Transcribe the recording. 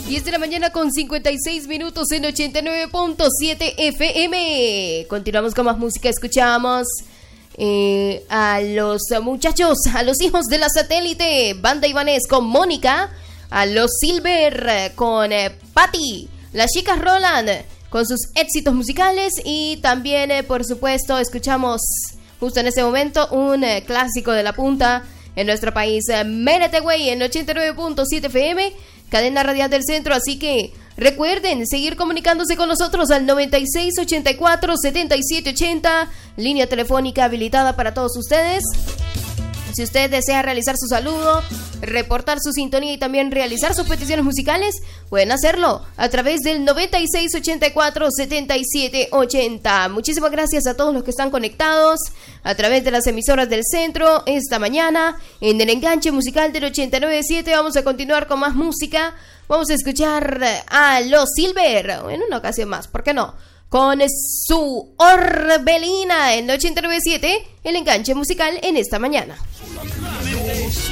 10 de la mañana con 56 minutos en 89.7 FM. Continuamos con más música. Escuchamos a los muchachos, a los hijos de la satélite, Banda Ibanez con Mónica, a los Silver con Patty, las chicas Roland con sus éxitos musicales y también, por supuesto, escuchamos justo en este momento un clásico de la punta en nuestro país, Mérete Güey, en 89.7 FM, cadena radial del centro. Así que recuerden seguir comunicándose con nosotros al 9684-7780, línea telefónica habilitada para todos ustedes. Si usted desea realizar su saludo, reportar su sintonía y también realizar sus peticiones musicales, pueden hacerlo a través del 9684-7780. Muchísimas gracias a todos los que están conectados a través de las emisoras del centro esta mañana en el enganche musical del 89.7. Vamos a continuar con más música. Vamos a escuchar a los Silver en una ocasión más, ¿por qué no? Con su Orbelina en 89.7, el enganche musical en esta mañana.